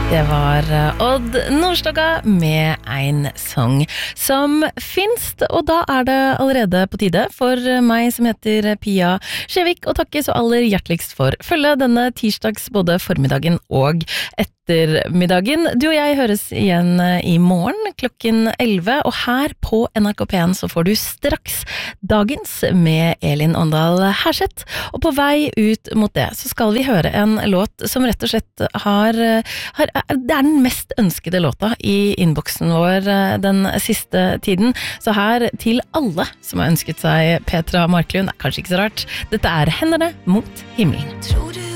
Det var Odd Nordstoga med en sang som finst, og da det allerede på tide for meg som heter Pia Skjevik å takke så aller hjerteligst for følge denne tirsdags både formiddagen og ettermiddagen. Du og jeg høres igjen i morgen klokken 11, og her på NRK P1 så får du straks dagens med Elin Åndal Herseth, og på vei ut mot det så skal vi høre en låt som rett og slett det den mest ønskede låta i innboksen vår den siste tiden, så her til alle som har ønsket seg Petra Marklund, kanskje ikke så rart, dette Hendene mot himmelen.